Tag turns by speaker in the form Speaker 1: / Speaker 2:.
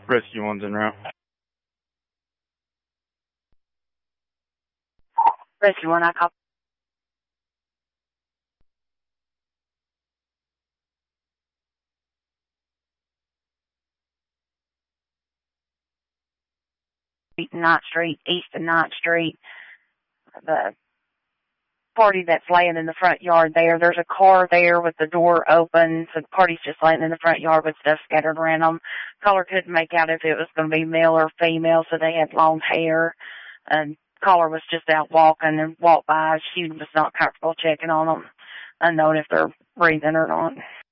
Speaker 1: Rescue 1's en route.
Speaker 2: Rescue 1, I copy. Ninth Street, East and 9th Street. The party that's laying in the front yard there's a car there with the door open, so the party's just laying in the front yard with stuff scattered around them. Caller couldn't make out if it was going to be male or female, so they had long hair. And caller was just out walking and walked by. She was not comfortable checking on them, unknown if they're breathing or not.